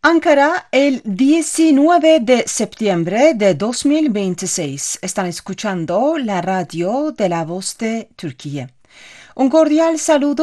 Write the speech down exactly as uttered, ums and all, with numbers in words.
Ankara, el diecinueve de septiembre de dos mil veintiséis. Están escuchando la radio de la voz de Turquía. Un cordial saludo